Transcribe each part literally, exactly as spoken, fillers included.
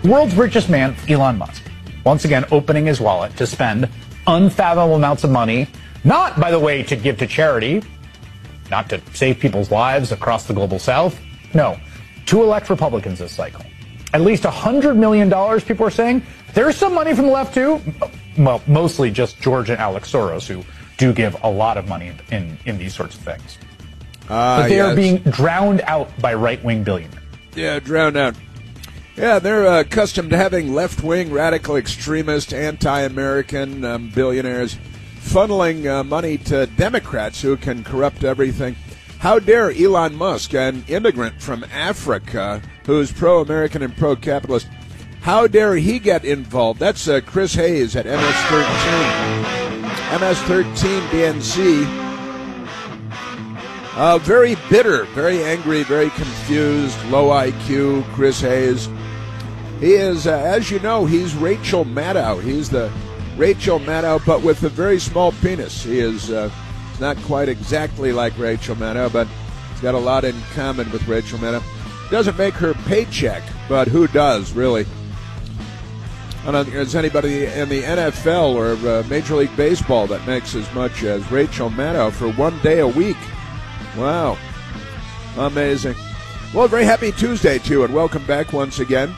The world's richest man, Elon Musk, once again opening his wallet to spend unfathomable amounts of money, not, by the way, to give to charity, not to save people's lives across the global south, no, to elect Republicans this cycle. At least one hundred million dollars, people are saying. There's some money from the left, too. Well, mostly just George and Alex Soros, who do give a lot of money in, in, in these sorts of things. Uh, but they yes. are being drowned out by right-wing billionaires. Yeah, drowned out. Yeah, they're uh, accustomed to having left-wing, radical, extremist, anti-American um, billionaires funneling uh, money to Democrats who can corrupt everything. How dare Elon Musk, an immigrant from Africa who's pro-American and pro-capitalist, how dare he get involved? That's uh, Chris Hayes at M S thirteen. M S thirteen D N C. Uh, very bitter, very angry, very confused, low I Q, Chris Hayes. He is, uh, as you know, he's Rachel Maddow. He's the Rachel Maddow, but with a very small penis. He is uh, not quite exactly like Rachel Maddow, but he's got a lot in common with Rachel Maddow. Doesn't make her paycheck, but who does, really? I don't think there's anybody in the N F L or uh, Major League Baseball that makes as much as Rachel Maddow for one day a week. Wow. Amazing. Well, very happy Tuesday to you, and welcome back once again.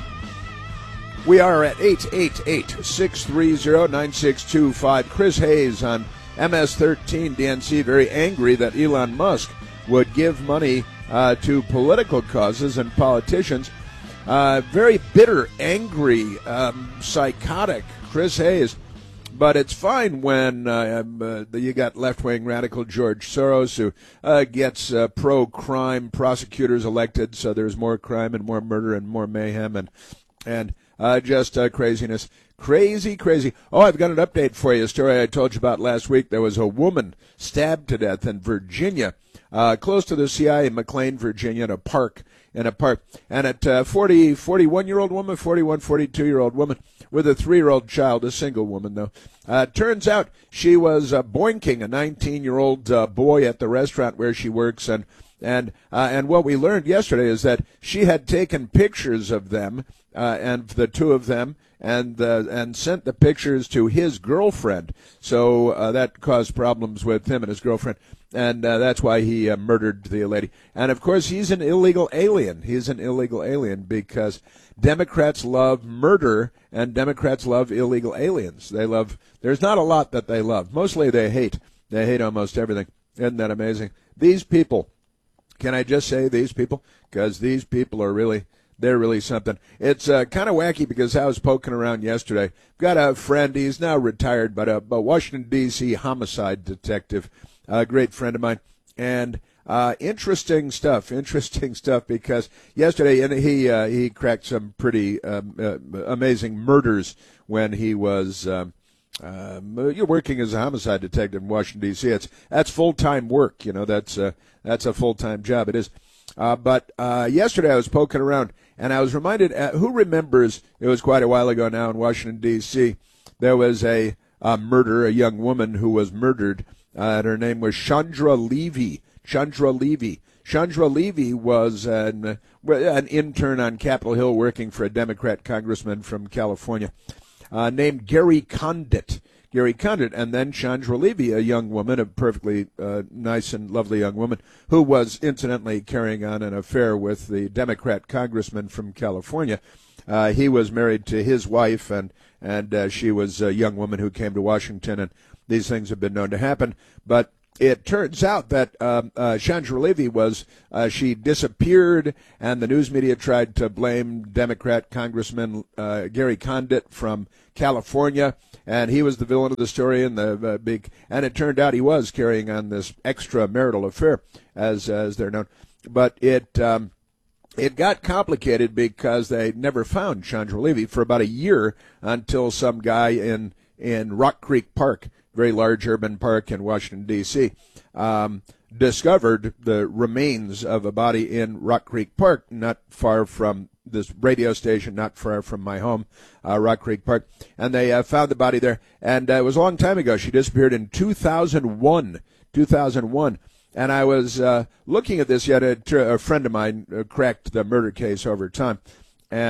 We are at eight eight eight, six three zero, nine six two five. Chris Hayes on M S thirteen D N C, very angry that Elon Musk would give money uh, to political causes and politicians. Uh, very bitter, angry, um, psychotic Chris Hayes. But it's fine when uh, uh, you got left-wing radical George Soros who uh, gets uh, pro-crime prosecutors elected, so there's more crime and more murder and more mayhem and and uh, just uh, craziness. Crazy, crazy. Oh, I've got an update for you, a story I told you about last week. There was a woman stabbed to death in Virginia, uh, close to the C I in McLean, Virginia, in a park. In a park. And at uh, forty, forty-one-year-old woman, forty-one, forty-two-year-old woman with a three-year-old child, a single woman, though. Uh, turns out she was uh, boinking a nineteen-year-old uh, boy at the restaurant where she works. And and uh, and what we learned yesterday is that she had taken pictures of them, uh, and the two of them, and uh, and sent the pictures to his girlfriend. So uh, that caused problems with him and his girlfriend. And uh, that's why he uh, murdered the lady. And, of course, he's an illegal alien. He's an illegal alien because Democrats love murder and Democrats love illegal aliens. They love – there's not a lot that they love. Mostly they hate. They hate almost everything. Isn't that amazing? These people – can I just say these people? Because these people are really – they're really something. It's uh, kind of wacky because I was poking around yesterday. Got a friend. He's now retired, but a, a Washington, D C homicide detective. A great friend of mine, and uh, interesting stuff, interesting stuff, because yesterday and he uh, he cracked some pretty um, uh, amazing murders when he was um, uh, you're working as a homicide detective in Washington, D C. It's, that's full-time work, you know, that's, uh, that's a full-time job, it is. Uh, but uh, yesterday I was poking around, and I was reminded, uh, who remembers, it was quite a while ago now in Washington, D C, there was a, a murder, a young woman who was murdered. Uh, and her name was Chandra Levy. Chandra Levy. Chandra Levy was an, uh, an intern on Capitol Hill working for a Democrat congressman from California uh, named Gary Condit. Gary Condit. And then Chandra Levy, a young woman, a perfectly uh, nice and lovely young woman, who was incidentally carrying on an affair with the Democrat congressman from California. Uh, he was married to his wife, and, and uh, she was a young woman who came to Washington, and these things have been known to happen, but it turns out that um, uh, Chandra Levy was, uh, she disappeared, and the news media tried to blame Democrat Congressman uh, Gary Condit from California, and he was the villain of the story, and the uh, big, and it turned out he was carrying on this extramarital affair, as as they're known, but it um, it got complicated because they never found Chandra Levy for about a year until some guy in in Rock Creek Park, very large urban park in Washington, D C, um, discovered the remains of a body in Rock Creek Park, not far from this radio station, not far from my home, uh, Rock Creek Park. And they uh, found the body there. And uh, it was a long time ago. She disappeared in two thousand one. two thousand one. And I was uh, looking at this yet. A, a friend of mine uh, cracked the murder case over time. And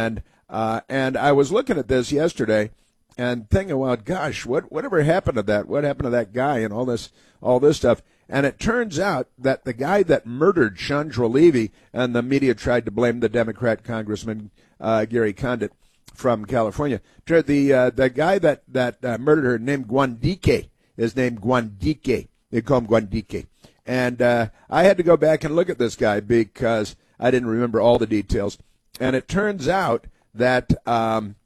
Uh, and I was looking at this yesterday and thinking, well, gosh, what whatever happened to that? What happened to that guy and all this all this stuff? And it turns out that the guy that murdered Chandra Levy, and the media tried to blame the Democrat Congressman uh, Gary Condit from California, the uh, the guy that that uh, murdered her named Guandique is named Guandique. They call him Guandique. And uh, I had to go back and look at this guy because I didn't remember all the details. And it turns out that um,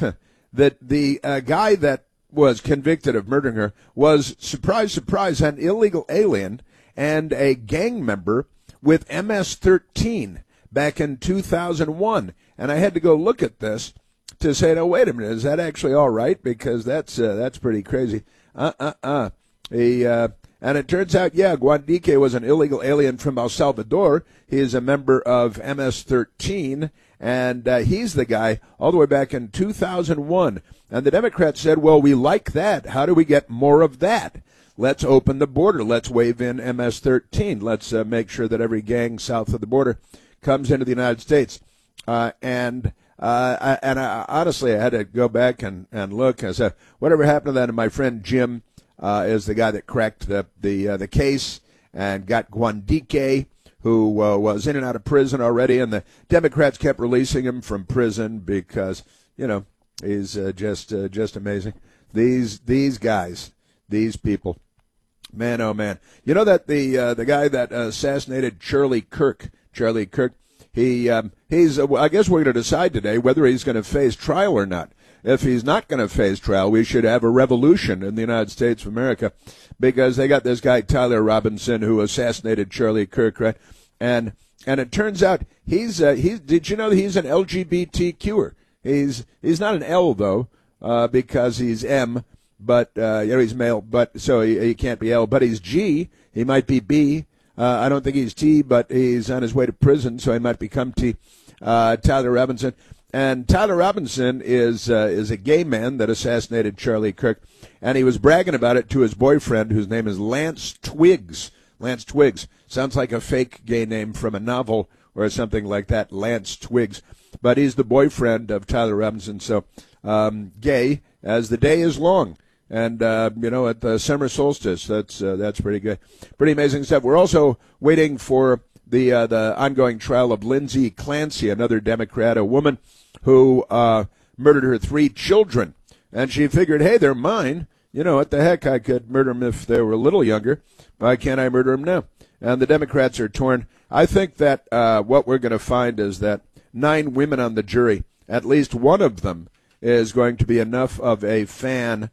that the uh, guy that was convicted of murdering her was, surprise, surprise, an illegal alien and a gang member with M S thirteen back in two thousand one. And I had to go look at this to say, no, wait a minute, is that actually all right? Because that's uh, that's pretty crazy. Uh-uh-uh. He, uh, and it turns out, yeah, Guandique was an illegal alien from El Salvador. He is a member of M S thirteen, and uh, he's the guy all the way back in two thousand one. And the Democrats said, well, we like that. How do we get more of that? Let's open the border. Let's wave in M S thirteen. Let's uh, make sure that every gang south of the border comes into the United States. Uh, and uh, I, and I, honestly, I had to go back and, and look. I said, whatever happened to that? And my friend Jim uh, is the guy that cracked the the, uh, the case and got Guandique, who uh, was in and out of prison already. And the Democrats kept releasing him from prison because, you know, he's uh, just uh, just amazing. These these guys, these people, man, oh man. You know that the uh, the guy that assassinated Charlie Kirk, Charlie Kirk, he um, he's. Uh, I guess we're going to decide today whether he's going to face trial or not. If he's not going to face trial, we should have a revolution in the United States of America, because they got this guy Tyler Robinson who assassinated Charlie Kirk, right? And and it turns out he's uh, he's. Did you know that he's an L G B T Q-er? He's he's not an L though, uh, because he's M, but uh, you know he's male, but so he, he can't be L. But he's G. He might be B. Uh, I don't think he's T, but he's on his way to prison, so he might become T. Uh, Tyler Robinson, and Tyler Robinson is uh, is a gay man that assassinated Charlie Kirk, and he was bragging about it to his boyfriend, whose name is Lance Twiggs. Lance Twiggs sounds like a fake gay name from a novel or something like that. Lance Twiggs. But he's the boyfriend of Tyler Robinson, so um, gay as the day is long. And, uh, you know, at the summer solstice, that's uh, that's pretty good. Pretty amazing stuff. We're also waiting for the uh, the ongoing trial of Lindsay Clancy, another Democrat, a woman who uh, murdered her three children. And she figured, hey, they're mine. You know, what the heck, I could murder them if they were a little younger. Why can't I murder them now? And the Democrats are torn. I think that uh, what we're going to find is that nine women on the jury, at least one of them is going to be enough of a fan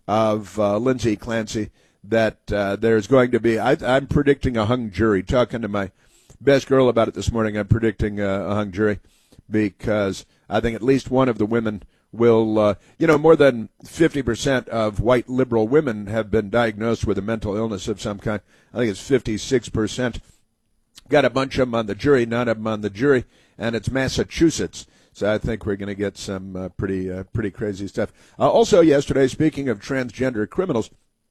of uh, Lindsay Clancy that uh, there's going to be, I, I'm predicting a hung jury. Talking to my best girl about it this morning, I'm predicting uh, a hung jury because I think at least one of the women will, uh, you know, more than fifty percent of white liberal women have been diagnosed with a mental illness of some kind. I think it's fifty-six percent. Got a bunch of them on the jury, none of them on the jury, and it's Massachusetts. So I think we're going to get some uh, pretty uh, pretty crazy stuff. Uh, also yesterday, speaking of transgender criminals,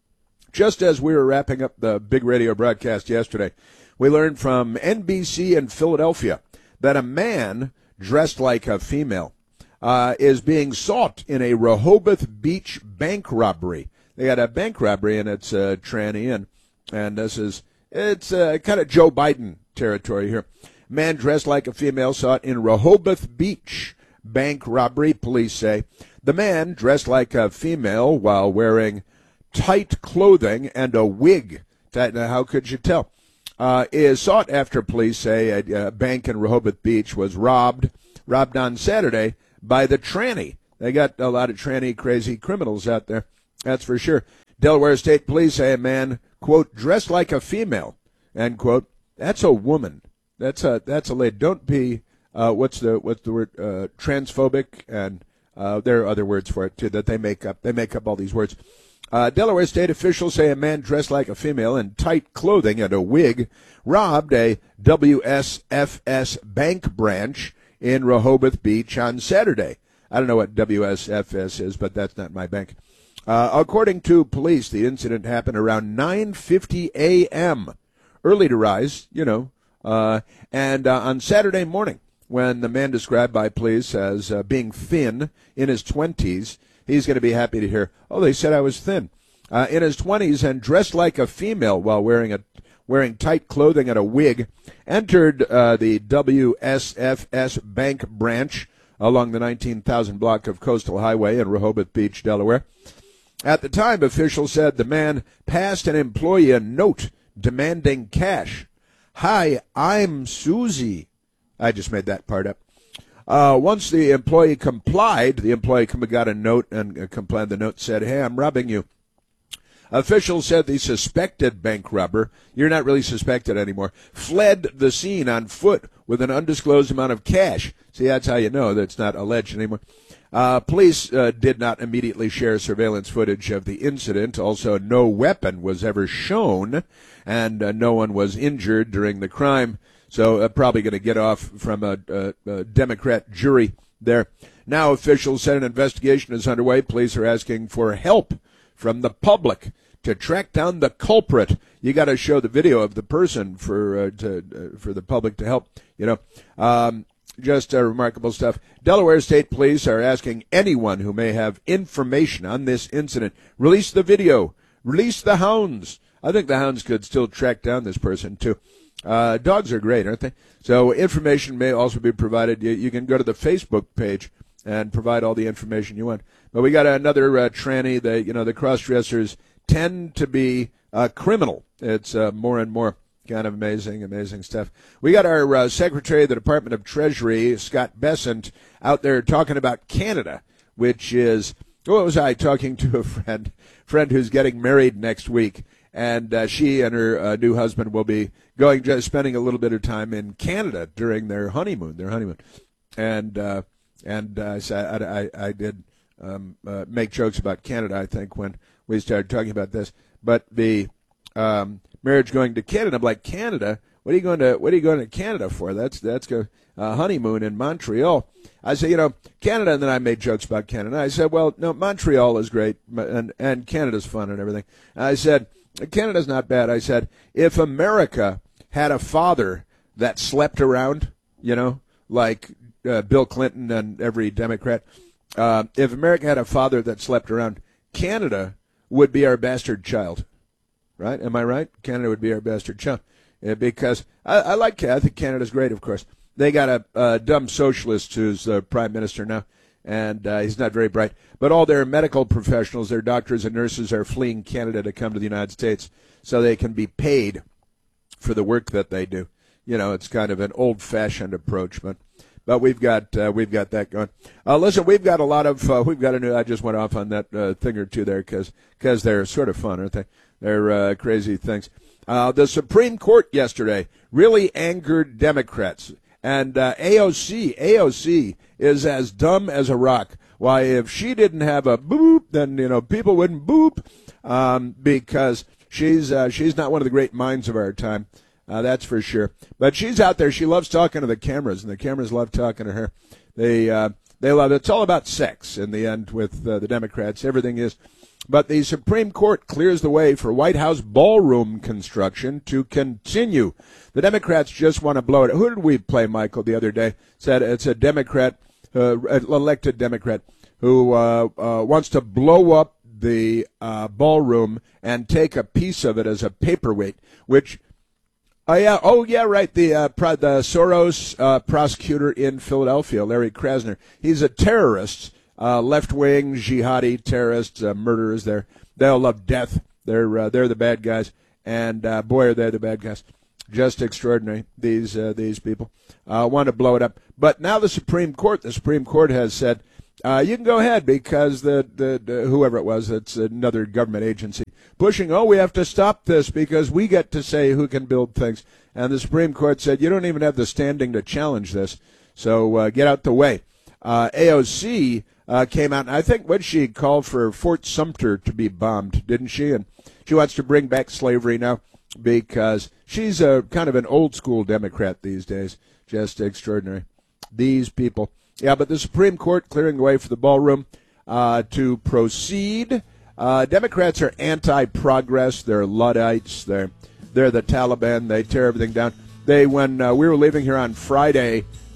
just as we were wrapping up the big radio broadcast yesterday, we learned from N B C in Philadelphia that a man dressed like a female uh, is being sought in a Rehoboth Beach bank robbery. They got a bank robbery, and it's uh, tranny in, and this is it's uh, kind of Joe Biden territory here. Man dressed like a female sought in Rehoboth Beach bank robbery, police say. The man dressed like a female while wearing tight clothing and a wig. Now, how could you tell? Uh, is sought after police say a, a bank in Rehoboth Beach was robbed, robbed on Saturday by the tranny. They got a lot of tranny crazy criminals out there, that's for sure. Delaware State Police say a man, quote, dressed like a female, end quote. That's a woman. That's a that's a lady. Don't be uh, what's the what's the word uh, transphobic, and uh, there are other words for it too that they make up. They make up all these words. Uh, Delaware state officials say a man dressed like a female in tight clothing and a wig robbed a W S F S bank branch in Rehoboth Beach on Saturday. I don't know what W S F S is, but that's not my bank. Uh, according to police, the incident happened around nine fifty a.m. Early to rise, you know. Uh, and uh, on Saturday morning, when the man described by police as uh, being thin in his twenties, he's going to be happy to hear, oh, they said I was thin. Uh, in his twenties and dressed like a female while wearing a wearing tight clothing and a wig, entered uh, the W S F S Bank branch along the nineteen thousand block of Coastal Highway in Rehoboth Beach, Delaware. At the time, officials said the man passed an employee a note demanding cash. Hi, I'm Susie. I just made that part up. Uh, once the employee complied, the employee got a note and uh, complied. The note said, hey, I'm robbing you. Officials said the suspected bank robber, you're not really suspected anymore, fled the scene on foot with an undisclosed amount of cash. See, that's how you know that it's not alleged anymore. Uh, police uh, did not immediately share surveillance footage of the incident. Also, no weapon was ever shown, and uh, no one was injured during the crime. So uh, probably going to get off from a, a, a Democrat jury there. Now officials said an investigation is underway. Police are asking for help from the public to track down the culprit. You got to show the video of the person for uh, to, uh, for the public to help. You know, um, just uh, remarkable stuff. Delaware State Police are asking anyone who may have information on this incident, release the video, release the hounds. I think the hounds could still track down this person too. Uh, dogs are great, aren't they? So information may also be provided. You, you can go to the Facebook page and provide all the information you want. But we got another uh, tranny. The you know the cross-dressers tend to be uh, criminal. It's uh, more and more kind of amazing, amazing stuff. We got our uh, Secretary of the Department of Treasury, Scott Bessent, out there talking about Canada, which is what was I talking to a friend, friend who's getting married next week. And uh, she and her uh, new husband will be going, just spending a little bit of time in Canada during their honeymoon. Their honeymoon, and uh, and uh, so I, I, I did um, uh, make jokes about Canada. I think when we started talking about this, but the um, marriage going to Canada, I'm like, Canada? What are you going to What are you going to Canada for? That's that's go uh, honeymoon in Montreal. I said, you know, Canada, and then I made jokes about Canada. I said, well, no, Montreal is great, and and Canada's fun and everything. I said, Canada's not bad. I said, if America had a father that slept around, you know, like uh, Bill Clinton and every Democrat, uh, if America had a father that slept around, Canada would be our bastard child, right? Am I right? Canada would be our bastard child. Uh, because I, I like Canada. I think Canada's great, of course. They got a, a dumb socialist who's the prime minister now, and uh, he's not very bright. But all their medical professionals, their doctors and nurses, are fleeing Canada to come to the United States so they can be paid for the work that they do. You know, it's kind of an old-fashioned approach, but but we've got uh, we've got that going. Uh, listen, we've got a lot of uh, we've got a new. I just went off on that uh, thing or two there because because they're sort of fun, aren't they? They're uh, crazy things. Uh, the Supreme Court yesterday really angered Democrats. And uh, A O C, A O C is as dumb as a rock. Why, if she didn't have a boop, then, you know, people wouldn't boop, um, because she's uh, she's not one of the great minds of our time. Uh, that's for sure. But she's out there. She loves talking to the cameras, and the cameras love talking to her. They uh, they love it. It's all about sex in the end with uh, the Democrats. Everything is. But the Supreme Court clears the way for White House ballroom construction to continue. The Democrats just want to blow it. Who did we play, Michael, the other day? Said it's a Democrat, uh, elected Democrat, who uh, uh, wants to blow up the uh, ballroom and take a piece of it as a paperweight, which, oh, yeah, oh, yeah, right, the, uh, pro- the Soros uh, prosecutor in Philadelphia, Larry Krasner. He's a terrorist. Uh, left-wing jihadi terrorists, uh, murderers. They're they all love death. They're uh, they're the bad guys, and uh, boy, are they the bad guys. Just extraordinary. These uh, these people uh, want to blow it up. But now the Supreme Court, the Supreme Court has said uh, you can go ahead because the, the the whoever it was, it's another government agency pushing. Oh, we have to stop this because we get to say who can build things. And the Supreme Court said you don't even have the standing to challenge this. So uh, get out the way. Uh, A O C. Uh, came out, and I think what she called for Fort Sumter to be bombed, didn't she? And she wants to bring back slavery now because she's a kind of an old school Democrat these days. Just extraordinary. These people. Yeah, but the Supreme Court clearing the way for the ballroom uh, to proceed. Uh, Democrats are anti-progress. They're Luddites. They're they're the Taliban. They tear everything down. They when uh, we were leaving here on Friday,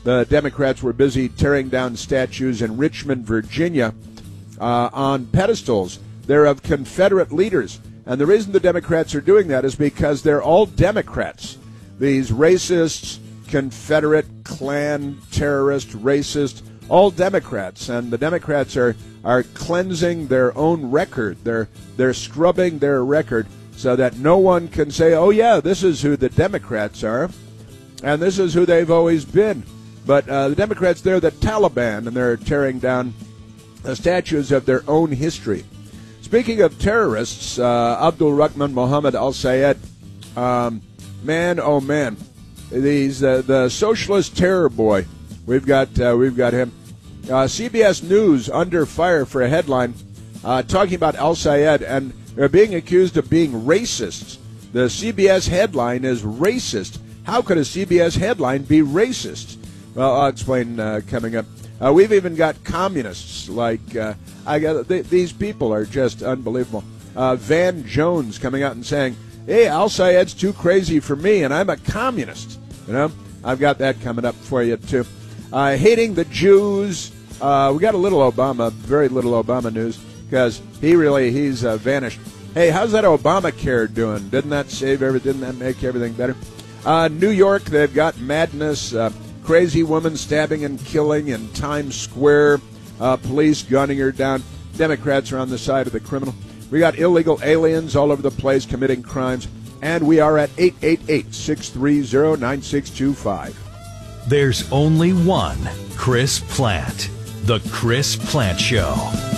the Democrats were busy tearing down statues in Richmond, Virginia, uh, on pedestals. They're of Confederate leaders. And the reason the Democrats are doing that is because they're all Democrats. These racists, Confederate, Klan, terrorist, racist, all Democrats. And the Democrats are, are cleansing their own record. They're, they're scrubbing their record so that no one can say, oh, yeah, this is who the Democrats are, and this is who they've always been. But uh, the Democrats, they're the Taliban, and they're tearing down the statues of their own history. Speaking of terrorists, uh, Abdul Rahman Mohammed al-Sayed, um, man, oh man, these uh, the socialist terror boy. We've got uh, we've got him. Uh, C B S News under fire for a headline uh, talking about al-Sayed, and they're being accused of being racist. The C B S headline is racist. How could a C B S headline be racist? Well, I'll explain uh, coming up. Uh, we've even got communists like uh, I got. Th- these people are just unbelievable. Uh, Van Jones coming out and saying, "Hey, al-Sayed's too crazy for me, and I'm a communist." You know, I've got that coming up for you too. Uh, hating the Jews. Uh, we got a little Obama, very little Obama news because he really he's uh, vanished. Hey, how's that Obamacare doing? Didn't that save every? Didn't that make everything better? Uh, New York, they've got madness. Uh, Crazy woman stabbing and killing in Times Square. Uh, police gunning her down. Democrats are on the side of the criminal. We got illegal aliens all over the place committing crimes. And we are at eight eight eight, six three zero, nine six two five. There's only one Chris Plante. The Chris Plante Show.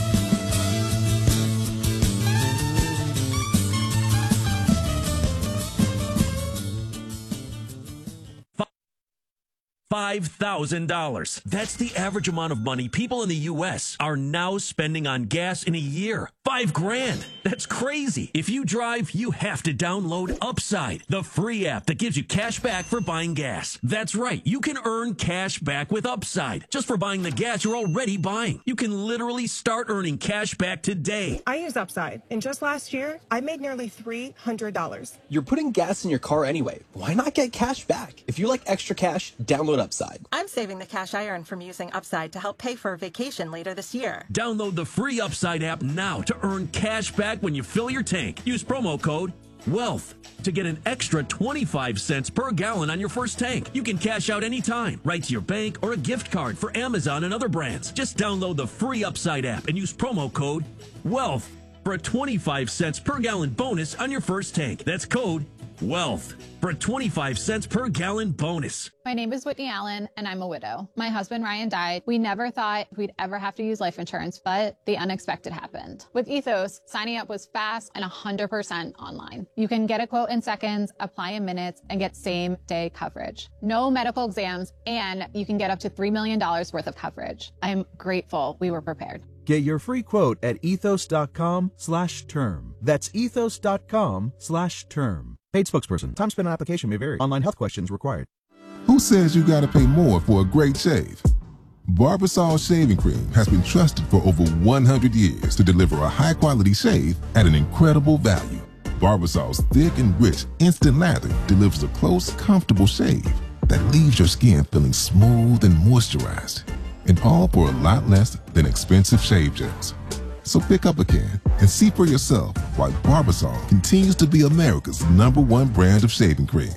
five thousand dollars. That's the average amount of money people in the U S are now spending on gas in a year. Five grand. That's crazy. If you drive, you have to download Upside, the free app that gives you cash back for buying gas. That's right. You can earn cash back with Upside just for buying the gas you're already buying. You can literally start earning cash back today. I use Upside, and just last year, I made nearly three hundred dollars. You're putting gas in your car anyway. Why not get cash back? If you like extra cash, download Upside. I'm saving the cash I earn from using Upside to help pay for a vacation later this year. Download the free Upside app now to earn cash back when you fill your tank. Use promo code WEALTH to get an extra twenty-five cents per gallon on your first tank. You can cash out anytime, right to your bank or a gift card for Amazon and other brands. Just download the free Upside app and use promo code WEALTH for a twenty-five cents per gallon bonus on your first tank. That's code WEALTH for a twenty-five cents per gallon bonus. My name is Whitney Allen, and I'm a widow. My husband, Ryan, died. We never thought we'd ever have to use life insurance, but the unexpected happened. With Ethos, signing up was fast and one hundred percent online. You can get a quote in seconds, apply in minutes, and get same-day coverage. No medical exams, and you can get up to three million dollars worth of coverage. I'm grateful we were prepared. Get your free quote at ethos.com slash term. That's ethos.com slash term. Paid spokesperson. Time spent on application may vary. Online health questions required. Who says you gotta pay more for a great shave? Barbasol Shaving Cream has been trusted for over one hundred years to deliver a high-quality shave at an incredible value. Barbasol's thick and rich instant lather delivers a close, comfortable shave that leaves your skin feeling smooth and moisturized. And all for a lot less than expensive shave gels. So pick up a can and see for yourself why Barbasol continues to be America's number one brand of shaving cream.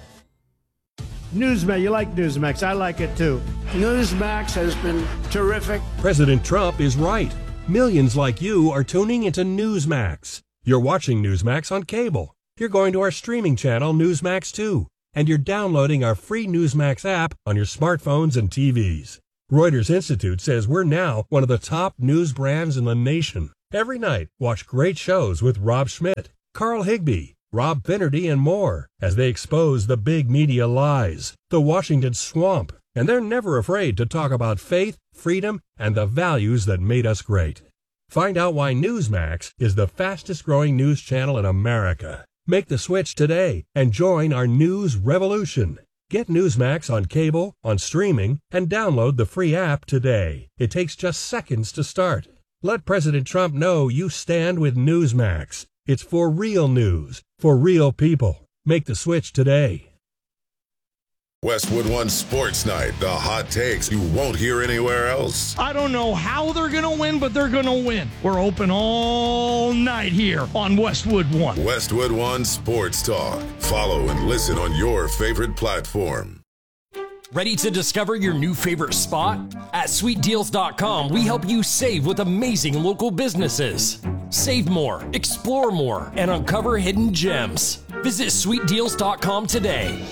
Newsmax, you like Newsmax. I like it too. Newsmax has been terrific. President Trump is right. Millions like you are tuning into Newsmax. You're watching Newsmax on cable. You're going to our streaming channel, Newsmax two. And you're downloading our free Newsmax app on your smartphones and T Vs. Reuters Institute says we're now one of the top news brands in the nation. Every night, watch great shows with Rob Schmidt, Carl Higbie, Rob Finnerty, and more as they expose the big media lies, the Washington swamp, and they're never afraid to talk about faith, freedom, and the values that made us great. Find out why Newsmax is the fastest-growing news channel in America. Make the switch today and join our news revolution. Get Newsmax on cable, on streaming, and download the free app today. It takes just seconds to start. Let President Trump know you stand with Newsmax. It's for real news, for real people. Make the switch today. Westwood One Sports Night, the hot takes you won't hear anywhere else. I don't know how they're going to win, but they're going to win. We're open all night here on Westwood One. Westwood One Sports Talk. Follow and listen on your favorite platform. Ready to discover your new favorite spot? At sweet deals dot com, we help you save with amazing local businesses. Save more, explore more, and uncover hidden gems. Visit sweet deals dot com today.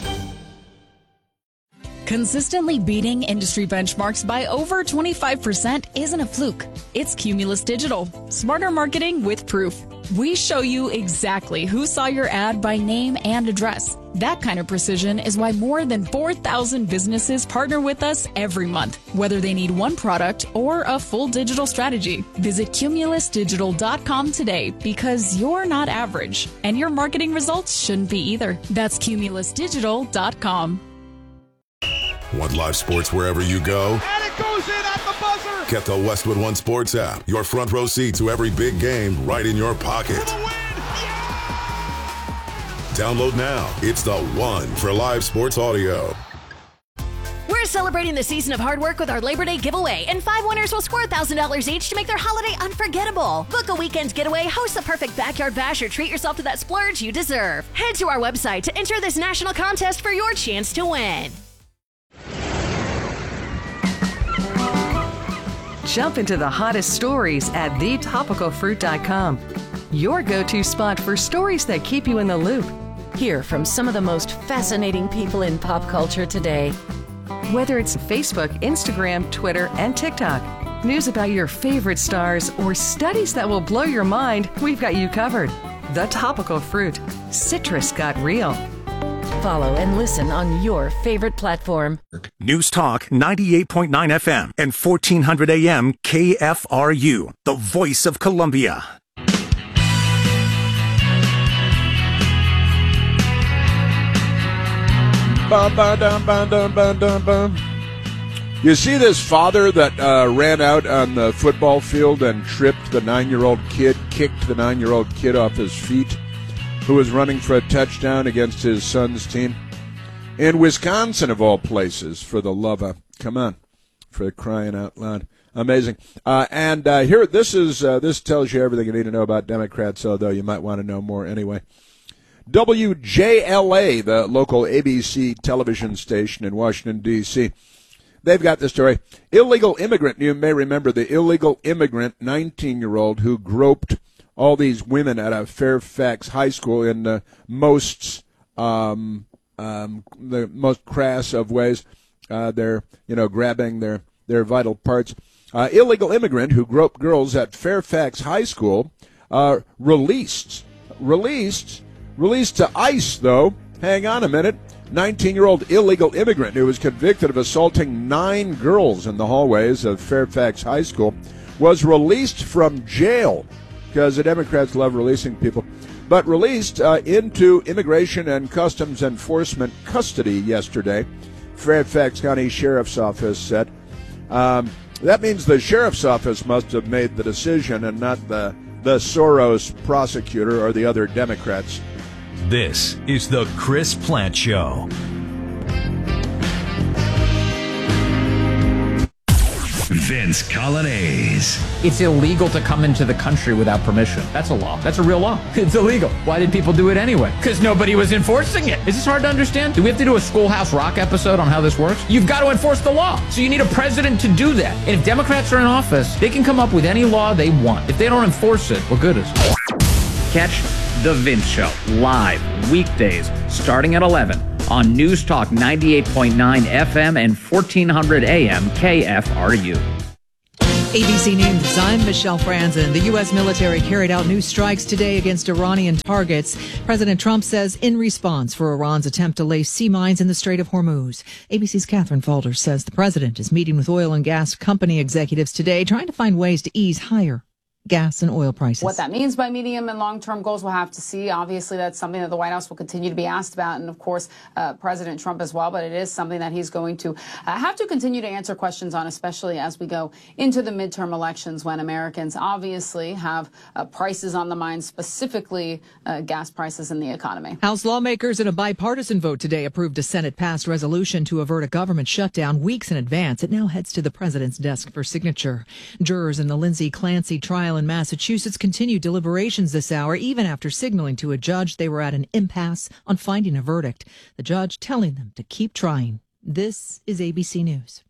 Consistently beating industry benchmarks by over twenty-five percent isn't a fluke. It's Cumulus Digital. Smarter marketing with proof. We show you exactly who saw your ad by name and address. That kind of precision is why more than four thousand businesses partner with us every month, whether they need one product or a full digital strategy. Visit cumulus digital dot com today because you're not average, and your marketing results shouldn't be either. That's cumulus digital dot com. Want live sports wherever you go? And it goes in at the buzzer! Get the Westwood One Sports app. Your front row seat to every big game right in your pocket. Yeah! Download now. It's the one for live sports audio. We're celebrating the season of hard work with our Labor Day giveaway, and five winners will score one thousand dollars each to make their holiday unforgettable. Book a weekend getaway, host the perfect backyard bash, or treat yourself to that splurge you deserve. Head to our website to enter this national contest for your chance to win. Jump into the hottest stories at the topical fruit dot com. Your go-to spot for stories that keep you in the loop. Hear from some of the most fascinating people in pop culture today. Whether it's Facebook, Instagram, Twitter, and TikTok, news about your favorite stars, or studies that will blow your mind, we've got you covered. The Topical Fruit. Citrus got real. Follow and listen on your favorite platform. News Talk ninety-eight point nine F M and fourteen hundred A M K F R U, the voice of Columbia. Bum, ba, dum, ba, dum, ba, dum, bum. You see this father that uh, ran out on the football field and tripped the nine-year-old kid, kicked the nine-year-old kid off his feet, who was running for a touchdown against his son's team? In Wisconsin, of all places, for the love of, come on, for crying out loud. Amazing. Uh, and uh, here, this is uh, this tells you everything you need to know about Democrats, although you might want to know more anyway. W J L A, the local A B C television station in Washington, D C, they've got this story. Illegal immigrant, you may remember the illegal immigrant nineteen-year-old who groped all these women at a Fairfax high school in the most um, um, the most crass of ways. Uh, they're you know grabbing their their vital parts. Uh, illegal immigrant who groped girls at Fairfax High School uh, released released released to ICE though. Hang on a minute. nineteen-year-old illegal immigrant who was convicted of assaulting nine girls in the hallways of Fairfax High School was released from jail, because the Democrats love releasing people, but released uh, into Immigration and Customs Enforcement custody yesterday, Fairfax County Sheriff's Office said. Um, that means the Sheriff's Office must have made the decision and not the, the Soros prosecutor or the other Democrats. This is the Chris Plant Show. Vince Colonnese. It's illegal to come into the country without permission. That's a law. That's a real law. It's illegal. Why did people do it anyway? Because nobody was enforcing it. Is this hard to understand? Do we have to do a Schoolhouse Rock episode on how this works? You've got to enforce the law. So you need a president to do that. And if Democrats are in office, they can come up with any law they want. If they don't enforce it, what good is it? Catch The Vince Show live weekdays starting at eleven on News Talk ninety-eight point nine F M and fourteen hundred A M K F R U. A B C News, I'm Michelle Franzen. The U S military carried out new strikes today against Iranian targets. President Trump says in response for Iran's attempt to lay sea mines in the Strait of Hormuz. A B C's Catherine Falder says the president is meeting with oil and gas company executives today, trying to find ways to ease higher gas and oil prices. What that means by medium and long-term goals, we'll have to see. Obviously, that's something that the White House will continue to be asked about, and of course, uh, President Trump as well. But it is something that he's going to uh, have to continue to answer questions on, especially as we go into the midterm elections, when Americans obviously have uh, prices on the mind, specifically uh, gas prices in the economy. House lawmakers in a bipartisan vote today approved a Senate-passed resolution to avert a government shutdown weeks in advance. It now heads to the president's desk for signature. Jurors in the Lindsay Clancy trial in Massachusetts continued deliberations this hour, even after signaling to a judge they were at an impasse on finding a verdict. The judge telling them to keep trying. This is A B C News.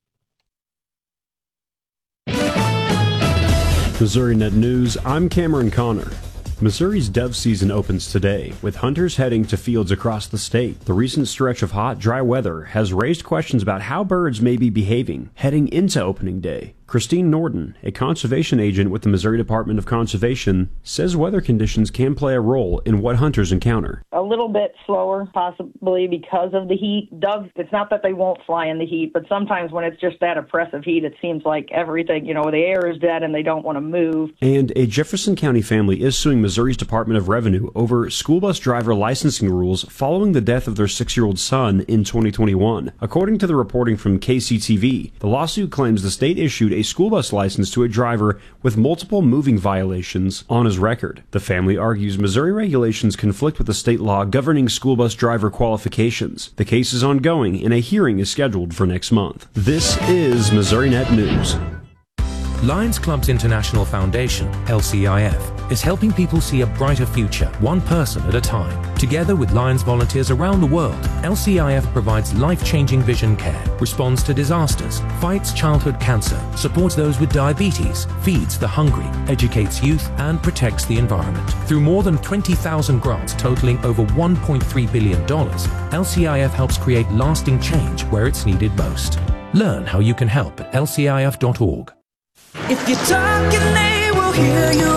Missouri Net News, I'm Cameron Connor. Missouri's dove season opens today, with hunters heading to fields across the state. The recent stretch of hot, dry weather has raised questions about how birds may be behaving heading into opening day. Christine Norton, a conservation agent with the Missouri Department of Conservation, says weather conditions can play a role in what hunters encounter. A little bit slower, possibly because of the heat. Doves, it's not that they won't fly in the heat, but sometimes when it's just that oppressive heat, it seems like everything, you know, the air is dead and they don't want to move. And a Jefferson County family is suing Missouri's Department of Revenue over school bus driver licensing rules following the death of their six-year-old son in twenty twenty-one. According to the reporting from K C T V, the lawsuit claims the state issued a school bus license to a driver with multiple moving violations on his record. The family argues Missouri regulations conflict with the state law governing school bus driver qualifications. The case is ongoing and a hearing is scheduled for next month. This is Missouri Net News. Lions Clubs International Foundation, L C I F, is helping people see a brighter future, one person at a time. Together with Lions volunteers around the world, L C I F provides life-changing vision care, responds to disasters, fights childhood cancer, supports those with diabetes, feeds the hungry, educates youth, and protects the environment. Through more than twenty thousand grants totaling over one point three billion dollars, L C I F helps create lasting change where it's needed most. Learn how you can help at L C I F dot org. If you're talking, they will hear you.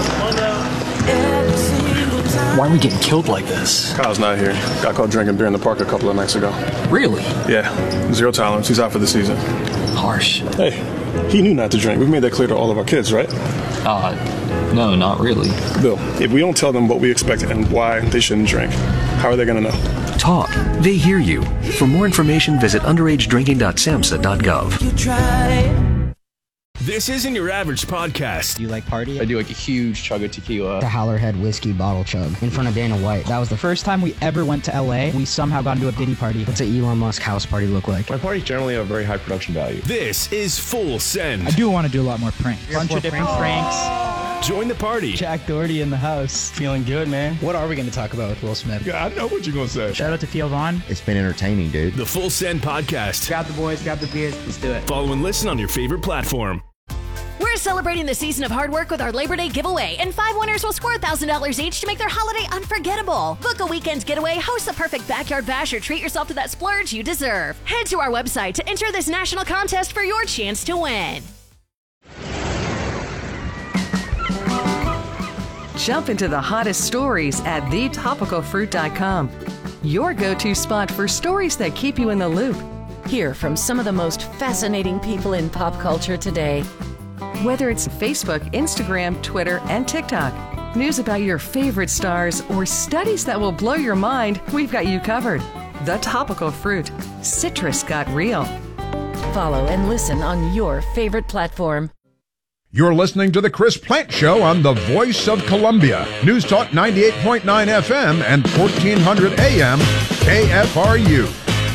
Why are we getting killed like this? Kyle's not here. Got caught drinking beer in the park a couple of nights ago. Really? Yeah. Zero tolerance. He's out for the season. Harsh. Hey, he knew not to drink. We've made that clear to all of our kids, right? Uh, no, not really. Bill, if we don't tell them what we expect and why they shouldn't drink, how are they going to know? Talk. They hear you. For more information, visit underage drinking dot samhsa dot gov. You try. This isn't your average podcast. Do you like party? I do like a huge chug of tequila. The Howlerhead whiskey bottle chug in front of Dana White. That was the first time we ever went to L A. We somehow got into a Diddy party. What's an Elon Musk house party look like? My parties generally have very high production value. This is Full Send. I do want to do a lot more pranks. A bunch of different pranks. pranks. Join the party. Jack Doherty in the house. Feeling good, man. What are we going to talk about with Will Smith? Yeah, I know what you're going to say. Shout out to Theo Vaughn. It's been entertaining, dude. The Full Send podcast. Grab the boys, grab the beers. Let's do it. Follow and listen on your favorite platform. We're celebrating the season of hard work with our Labor Day giveaway, and five winners will score one thousand dollars each to make their holiday unforgettable. Book a weekend getaway, host the perfect backyard bash, or treat yourself to that splurge you deserve. Head to our website to enter this national contest for your chance to win. Jump into the hottest stories at the topical fruit dot com. Your go-to spot for stories that keep you in the loop. Hear from some of the most fascinating people in pop culture today. Whether it's Facebook, Instagram, Twitter, and TikTok, news about your favorite stars, or studies that will blow your mind, we've got you covered. The Topical Fruit. Citrus got real. Follow and listen on your favorite platform. You're listening to The Chris Plant Show on the Voice of Columbia. News Talk ninety-eight point nine F M and fourteen hundred A M K F R U.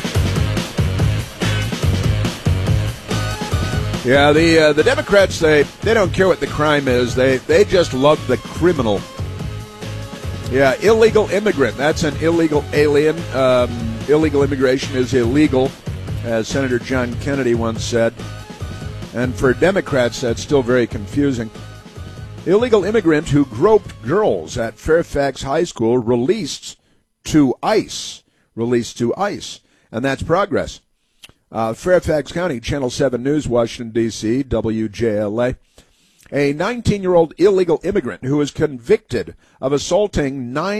Yeah, the uh, the Democrats, they, they don't care what the crime is. They they just love the criminal. Yeah, illegal immigrant. That's an illegal alien. Um, illegal immigration is illegal, as Senator John Kennedy once said. And for Democrats, that's still very confusing. Illegal immigrant who groped girls at Fairfax High School released to ICE. Released to ICE. And that's progress. Uh, Fairfax County, Channel seven News, Washington, D C, W J L A. A nineteen-year-old illegal immigrant who was convicted of assaulting nine